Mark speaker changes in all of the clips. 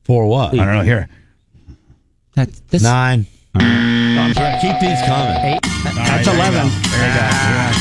Speaker 1: For what?
Speaker 2: I don't know. Here.
Speaker 3: That's
Speaker 1: 9.
Speaker 2: I'm sorry.
Speaker 1: Keep these coming.
Speaker 3: 8. That's
Speaker 2: there you
Speaker 3: 11.
Speaker 2: go. There you go. Yeah.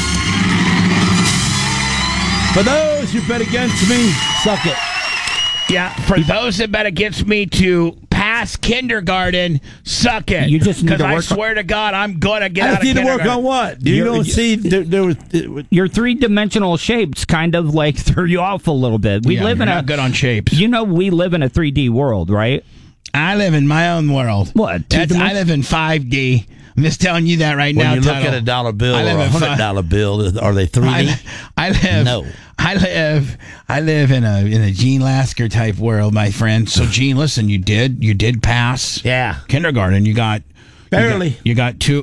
Speaker 1: For those who bet against me, suck it.
Speaker 2: Yeah, for those that bet against me to pass kindergarten, suck it.
Speaker 3: You just need to
Speaker 2: I
Speaker 3: work
Speaker 2: swear to God, I'm going to get
Speaker 1: I
Speaker 2: out of
Speaker 1: need to work
Speaker 2: kindergarten.
Speaker 1: on what? You don't see there was.
Speaker 3: Your three-dimensional shapes kind of like threw you off a little bit. We live in
Speaker 2: not good on shapes.
Speaker 3: You know, we live in a 3D world, right?
Speaker 2: I live in my own world.
Speaker 3: What?
Speaker 2: I live in 5D. I'm just telling you that right now.
Speaker 1: When you look
Speaker 2: Tuttle.
Speaker 1: at a dollar bill
Speaker 2: I
Speaker 1: or
Speaker 2: live
Speaker 1: a
Speaker 2: in
Speaker 1: $100 bill, are they 3D?
Speaker 2: I live.
Speaker 1: No.
Speaker 2: I live in a Gene Lasker type world, my friend. So Gene, listen, you did pass.
Speaker 1: Yeah.
Speaker 2: Kindergarten. You got
Speaker 1: Barely.
Speaker 2: You got 2.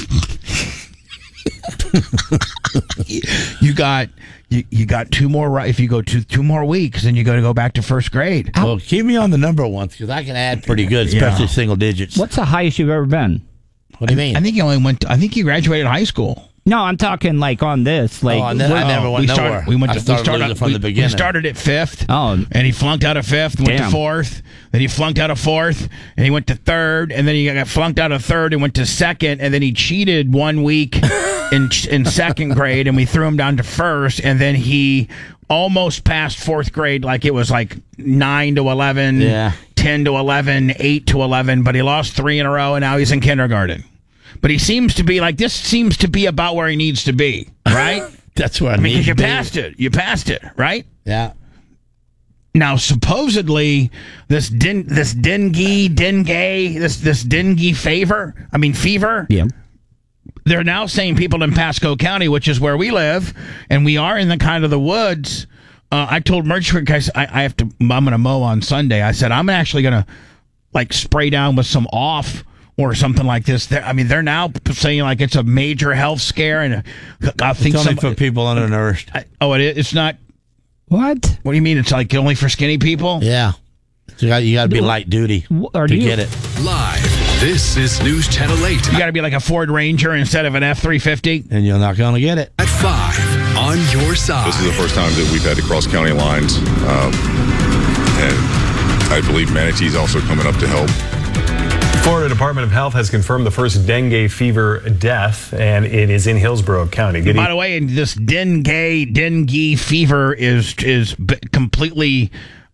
Speaker 2: you got 2 more. If you go 2 more weeks, then you got to go back to first grade.
Speaker 1: Well, keep me on the number once because I can add pretty good, especially
Speaker 2: Yeah.
Speaker 1: single digits.
Speaker 3: What's the highest you've ever been?
Speaker 1: What do you mean?
Speaker 2: I think you only went. I think you graduated high school.
Speaker 3: No, I'm talking like on this. Like,
Speaker 1: I never went nowhere. I started losing from the beginning.
Speaker 2: We started at 5th.
Speaker 3: Oh.
Speaker 2: And he flunked out of 5th, went
Speaker 3: Damn.
Speaker 2: to 4th. Then he flunked out of 4th, and he went to 3rd, and then he got flunked out of 3rd and went to 2nd, and then he cheated 1 week in 2nd grade, and we threw him down to 1st, and then he almost passed 4th grade like it was like 9 to 11,
Speaker 1: Yeah.
Speaker 2: 10 to 11, 8 to 11, but he lost 3 in a row, and now he's in kindergarten. But he seems to be like, this seems to be about where he needs to be, right?
Speaker 1: That's where I
Speaker 2: Because
Speaker 1: need
Speaker 2: you
Speaker 1: to be.
Speaker 2: passed it. You passed it, right?
Speaker 1: Yeah.
Speaker 2: Now, supposedly, this dengue fever.
Speaker 3: yeah.
Speaker 2: They're now saying people in Pasco County, which is where we live, and we are in the kind of the woods. I told Merchant, guys, I'm going to mow on Sunday. I said, I'm actually going to like spray down with some off or something like this. They're now saying like it's a major health scare, and I think
Speaker 1: It's only for people undernourished.
Speaker 2: It's not.
Speaker 3: What?
Speaker 2: What do you mean? It's like only for skinny people?
Speaker 1: Yeah. You got to be light duty
Speaker 3: Are
Speaker 1: to
Speaker 3: you-
Speaker 1: get it.
Speaker 4: Live, this is News Channel 8
Speaker 2: You got to be like a Ford Ranger instead of an F-350.
Speaker 1: And you're not going to get it.
Speaker 4: at 5 on your side.
Speaker 5: This is the first time that we've had to cross county lines, and I believe Manatee's also coming up to help.
Speaker 6: Florida Department of Health has confirmed the first dengue fever death, and it is in Hillsborough County.
Speaker 2: By the way, this dengue fever is completely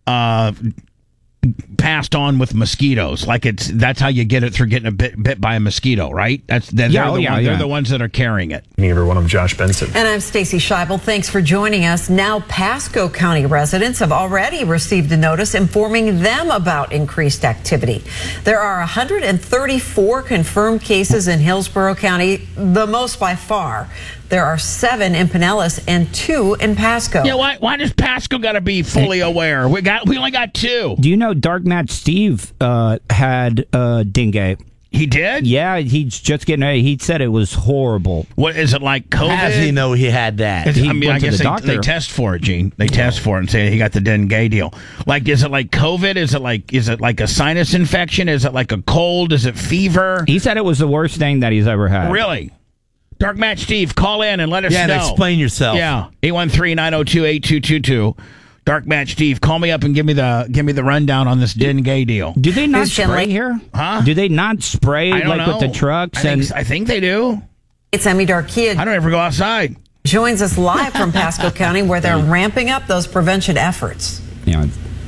Speaker 2: passed on with mosquitoes. Like that's how you get it, through getting bit by a mosquito, right? They're the ones that are carrying it.
Speaker 6: Everyone, I'm Josh Benson.
Speaker 7: And I'm Stacy Scheibel. Thanks for joining us. Now, Pasco County residents have already received a notice informing them about increased activity. There are 134 confirmed cases in Hillsborough County, the most by far. There are 7 in Pinellas and 2 in Pasco.
Speaker 2: Yeah, why does Pasco got to be fully aware? We only got 2.
Speaker 3: Do you know Dark Match Steve had dengue?
Speaker 2: He did?
Speaker 3: Yeah, he's just getting ready. He said it was horrible.
Speaker 2: What is it, like COVID?
Speaker 1: How does he know he had that?
Speaker 3: He
Speaker 2: I
Speaker 3: went to
Speaker 2: guess
Speaker 3: the doctor.
Speaker 2: they test for it, Gene. They test for it and say he got the dengue deal. Like, is it like COVID? Is it like a sinus infection? Is it like a cold? Is it fever?
Speaker 3: He said it was the worst thing that he's ever had.
Speaker 2: Really? Dark Match Steve, call in and let us know.
Speaker 1: And explain yourself.
Speaker 2: Yeah, 813-902-8222. Dark Match Steve, call me up and give me the rundown on this dengue deal.
Speaker 3: Do they not
Speaker 7: Who's
Speaker 3: spray
Speaker 7: Finley?
Speaker 3: here?
Speaker 2: Huh?
Speaker 3: Do they not spray
Speaker 2: I don't
Speaker 3: like
Speaker 2: know.
Speaker 3: with the trucks?
Speaker 2: I think they do.
Speaker 7: It's Emmy Darkia
Speaker 2: I don't ever go outside.
Speaker 7: joins us live from Pasco County, where they're ramping up those prevention efforts.
Speaker 3: Yeah.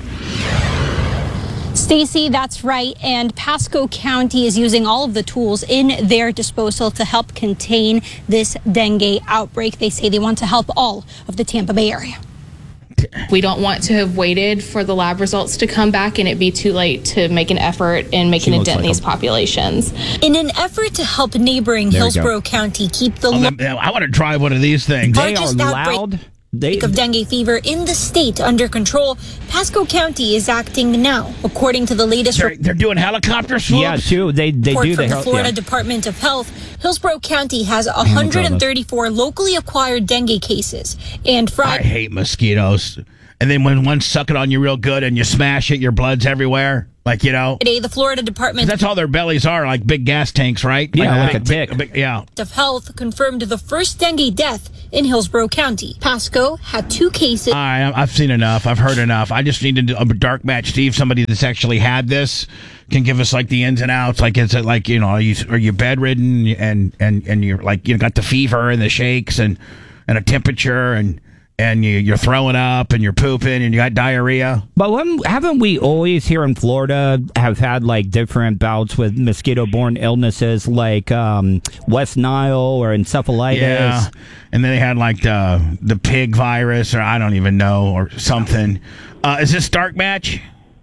Speaker 8: Stacy, that's right. And Pasco County is using all of the tools in their disposal to help contain this dengue outbreak. They say they want to help all of the Tampa Bay area.
Speaker 9: We don't want to have waited for the lab results to come back and it be too late to make an effort in making a dent in these populations.
Speaker 8: In an effort to help neighboring
Speaker 3: There we go.
Speaker 8: Hillsborough County keep the
Speaker 2: I want to drive one of these things.
Speaker 3: They are
Speaker 8: largest outbreak
Speaker 3: loud. They,
Speaker 8: of dengue fever in the state under control, Pasco County is acting now. According to the latest
Speaker 2: They're doing helicopter swoops?
Speaker 3: yeah, too. They
Speaker 8: report
Speaker 3: do
Speaker 8: from
Speaker 3: the
Speaker 8: the
Speaker 3: health.
Speaker 8: Florida
Speaker 3: Yeah.
Speaker 8: Department of Health, Hillsborough County has 134 locally acquired dengue cases. And
Speaker 2: I
Speaker 8: Friday,
Speaker 2: hate mosquitoes. And then when one suck it on you real good and you smash it, your blood's everywhere. Like, you know,
Speaker 8: Today, the Florida Department
Speaker 2: that's all their bellies are, like big gas tanks, right?
Speaker 3: Yeah,
Speaker 2: Like
Speaker 3: like a tick.
Speaker 2: yeah.
Speaker 8: of Health confirmed the first dengue death in Hillsborough County. Pasco had 2 cases.
Speaker 2: All right, I've seen enough. I've heard enough. I just need to do a dark match. Steve, somebody that's actually had this, can give us like the ins and outs. Like, is it like, you know, are you bedridden and you're like, you got the fever and the shakes and a temperature and you're throwing up and you're pooping and you got diarrhea?
Speaker 3: But haven't we always here in Florida have had like different bouts with mosquito-borne illnesses like West Nile or encephalitis?
Speaker 2: Yeah, and then they had like the pig virus, or I don't even know, or something. Is this dark match?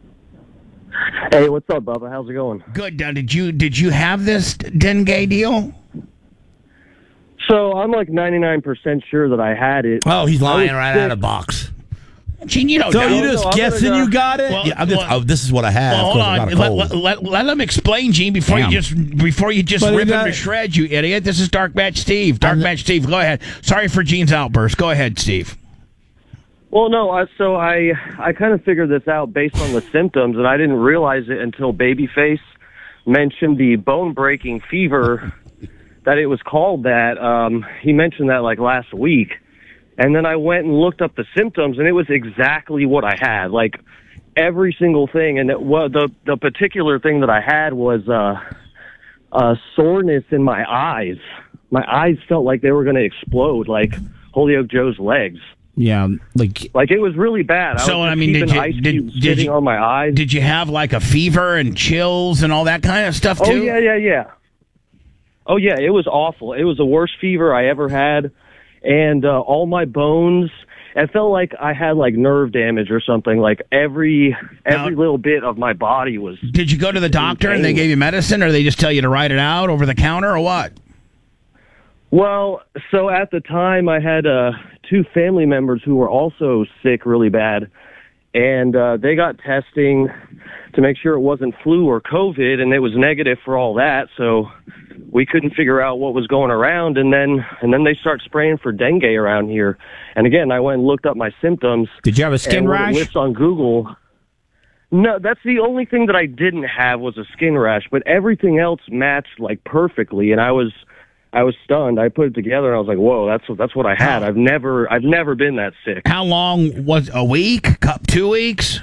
Speaker 10: Hey, what's up, Bubba? How's it going?
Speaker 2: Good. Did you have this dengue deal?
Speaker 10: So I'm like 99% sure that I had it.
Speaker 1: Oh, he's lying right out of the box.
Speaker 2: Gene, you don't
Speaker 1: So
Speaker 2: know.
Speaker 1: you just guessing you got it?
Speaker 2: Well,
Speaker 1: Yeah, I'm just, this is what I have.
Speaker 2: Well, hold
Speaker 1: 'cause I
Speaker 2: on.
Speaker 1: got a cold.
Speaker 2: Let them explain, Gene, before you just
Speaker 1: But
Speaker 2: rip him
Speaker 1: that-
Speaker 2: to shreds, you idiot. This is Dark Match Steve. Dark Match Steve, go ahead. Sorry for Gene's outburst. Go ahead, Steve.
Speaker 10: Well, no, I kind of figured this out based on the symptoms, and I didn't realize it until Babyface mentioned the bone-breaking fever, that it was called that. He mentioned that like last week. And then I went and looked up the symptoms, and it was exactly what I had, like every single thing. And the particular thing that I had was soreness in my eyes. My eyes felt like they were going to explode, like Holyoke Joe's legs.
Speaker 3: Yeah,
Speaker 10: like it was really bad.
Speaker 2: So
Speaker 10: I was
Speaker 2: I mean,
Speaker 10: keeping ice cubes sitting on my eyes.
Speaker 2: Did you have like a fever and chills and all that kind of stuff too?
Speaker 10: Oh yeah. Oh yeah, it was awful. It was the worst fever I ever had, and all my bones. It felt like I had like nerve damage or something. Like every little bit of my body was.
Speaker 2: Did you go to the doctor and they gave you medicine, or they just tell you to write it out over the counter, or what?
Speaker 10: Well, so at the time I had 2 family members who were also sick really bad, and they got testing to make sure it wasn't flu or COVID, and it was negative for all that. So we couldn't figure out what was going around, and then they start spraying for dengue around here. And again, I went and looked up my symptoms.
Speaker 3: Did you have a skin rash?
Speaker 10: It lists on Google. No, that's the only thing that I didn't have was a skin rash, but everything else matched like perfectly, and I was stunned. I put it together and I was like, "Whoa, that's what I had." I've never been that sick.
Speaker 2: How long was a week? 2 weeks?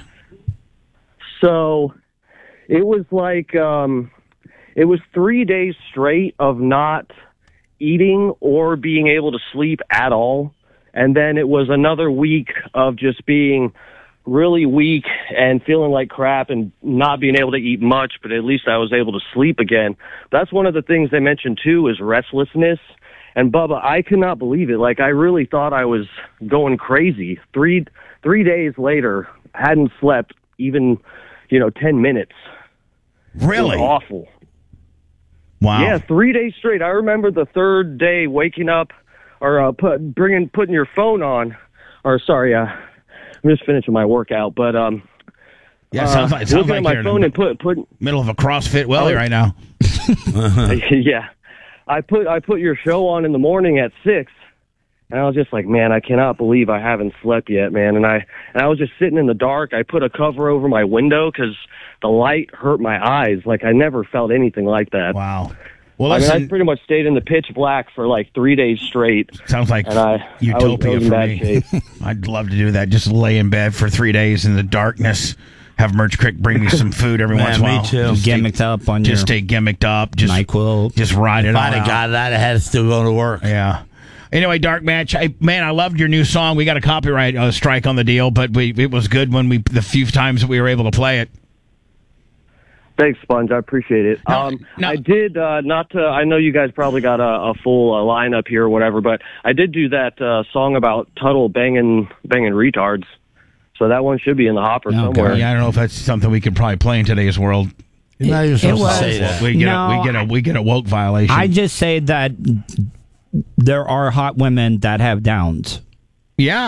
Speaker 10: So it was like it was 3 days straight of not eating or being able to sleep at all, and then it was another week of just being really weak and feeling like crap and not being able to eat much, but at least I was able to sleep again. That's one of the things they mentioned too, is restlessness. And Bubba, I could not believe it. Like I really thought I was going crazy. Three days later, hadn't slept even, 10 minutes.
Speaker 2: Really?
Speaker 10: It was awful.
Speaker 2: Wow.
Speaker 10: Yeah, 3 days straight. I remember the third day waking up or putting your phone on, or sorry, I'm just finishing my workout, but
Speaker 2: yeah, sounds like
Speaker 10: looking at my
Speaker 2: you're
Speaker 10: phone
Speaker 2: in the
Speaker 10: and put
Speaker 2: middle of a CrossFit Willie right now.
Speaker 10: Yeah, I put your show on in the morning at 6, and I was just like, man, I cannot believe I haven't slept yet, man. And I was just sitting in the dark. I put a cover over my window because the light hurt my eyes. Like I never felt anything like that.
Speaker 2: Wow. Well,
Speaker 10: I pretty much stayed in the pitch black for like 3 days straight.
Speaker 2: Sounds like utopia
Speaker 10: I was in
Speaker 2: for
Speaker 10: bad
Speaker 2: me.
Speaker 10: shape.
Speaker 2: I'd love to do that. Just lay in bed for 3 days in the darkness. Have Merch Crick bring me some food every once in a while.
Speaker 1: Me too.
Speaker 3: Just gimmicked up on
Speaker 2: Just
Speaker 3: your
Speaker 2: stay gimmicked up. Just
Speaker 3: NyQuil.
Speaker 2: Just ride it
Speaker 1: If
Speaker 2: all
Speaker 1: I'd have
Speaker 2: out.
Speaker 1: got that, I had to still go to work.
Speaker 2: Yeah. Anyway, Dark Match. I loved your new song. We got a copyright strike on the deal, but it was good when the few times that we were able to play it.
Speaker 10: Thanks, Sponge. I appreciate it. I did I know you guys probably got a full lineup here or whatever, but I did do that song about Tuttle banging retards. So that one should be in the hopper somewhere.
Speaker 2: Yeah, I don't know if that's something we could probably play in today's world.
Speaker 1: You're not even supposed to say that.
Speaker 2: We get a woke violation.
Speaker 3: I just say that there are hot women that have downs.
Speaker 2: Yeah.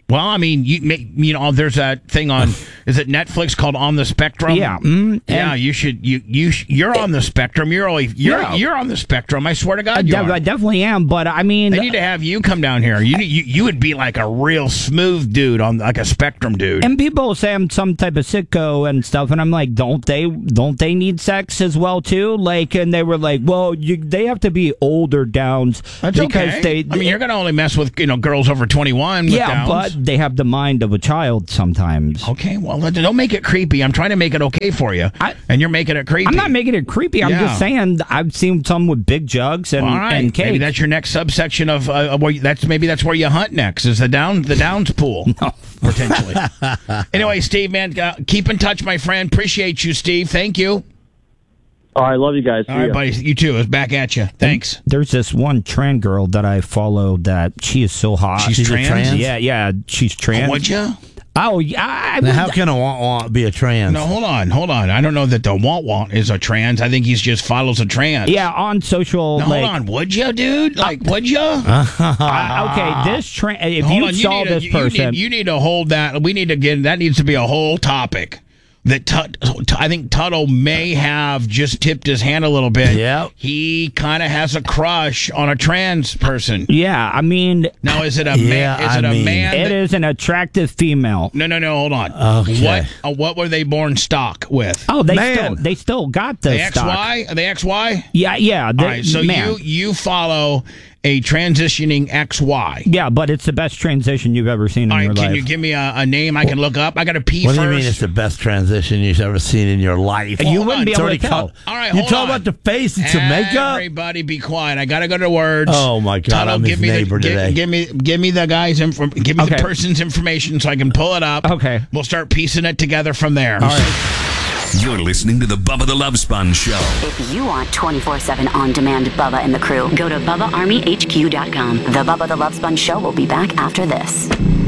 Speaker 2: Well, I mean, there's that thing on, is it Netflix called On the Spectrum?
Speaker 3: Yeah.
Speaker 2: Yeah, you should. You're on the spectrum. You're on the spectrum. I swear to God, you are.
Speaker 3: I definitely am. But I mean,
Speaker 2: they need to have you come down here. You would be like a real smooth dude on like a spectrum dude.
Speaker 3: And people say I'm some type of sicko and stuff, and I'm like, don't they need sex as well too? Like, and they were like, well, they have to be older Downs.
Speaker 2: That's
Speaker 3: because
Speaker 2: okay. I mean, you're going to only mess with girls over 21. With
Speaker 3: yeah,
Speaker 2: Downs.
Speaker 3: but they have the mind of a child sometimes.
Speaker 2: Okay, well, don't make it creepy. I'm trying to make it okay for you, and you're making it creepy.
Speaker 3: I'm not making it creepy. I'm just saying I've seen some with big jugs and cake.
Speaker 2: Maybe that's your next subsection of that's where you hunt next is the Downs pool.
Speaker 3: No.
Speaker 2: Potentially. Anyway, Steve, man, keep in touch, my friend. Appreciate you, Steve. Thank you.
Speaker 10: All right, love you guys.
Speaker 2: All right, buddy. You too. It's back at you. Thanks.
Speaker 3: And there's this one trans girl that I follow that she is so hot.
Speaker 1: She's trans?
Speaker 3: Yeah, she's trans.
Speaker 2: Oh, would you?
Speaker 3: Oh, yeah.
Speaker 1: Now, how can a want be a trans?
Speaker 2: No, hold on. I don't know that the want is a trans. I think he just follows a trans.
Speaker 3: Yeah, on social.
Speaker 2: No, hold on. Would you, dude? Would you?
Speaker 3: Okay, this trans. If
Speaker 2: hold
Speaker 3: you
Speaker 2: on.
Speaker 3: saw this person,
Speaker 2: you need to hold that. We need to get that. Needs to be a whole topic. That I think Tuttle may have just tipped his hand a little bit.
Speaker 1: Yeah,
Speaker 2: he kind of has a crush on a trans person.
Speaker 3: Yeah, I mean,
Speaker 2: now is it a man? Is it a man?
Speaker 3: It is an attractive female.
Speaker 2: No. Hold on.
Speaker 1: Okay.
Speaker 2: What were they born stock with?
Speaker 3: Oh, they still got the stock.
Speaker 2: XY? Are they XY?
Speaker 3: Yeah.
Speaker 2: All right. So you follow a transitioning XY.
Speaker 3: Yeah, but it's the best transition you've ever seen in your life.
Speaker 2: Can you give me a name I can look up? I got to pee
Speaker 1: first.
Speaker 2: What
Speaker 1: do you mean it's the best transition you've ever seen in your life?
Speaker 3: You wouldn't be able to tell.
Speaker 2: All right,
Speaker 1: you talk about the face and some makeup?
Speaker 2: Everybody be quiet. I got to go to words.
Speaker 1: Oh, my God.
Speaker 2: Tuttle,
Speaker 1: I'm his neighbor today.
Speaker 2: Give me the guy's give me the person's information so I can pull it up.
Speaker 3: Okay.
Speaker 2: We'll start piecing it together from there.
Speaker 3: All right.
Speaker 4: You're listening to the Bubba the Love Sponge Show.
Speaker 11: If you want 24/7 on-demand Bubba and the crew, go to BubbaArmyHQ.com. The Bubba the Love Sponge Show will be back after this.